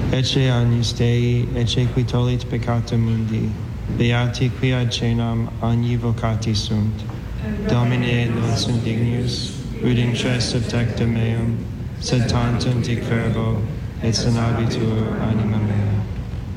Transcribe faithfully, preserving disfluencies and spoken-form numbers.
ecce agnus Dei, ecce qui tollit peccatum mundi, beati qui ad cenam agni vocati sunt. Domine non sunt dignius, udincere subtectum meum, sed tantum dic verbo, et sanabitur animam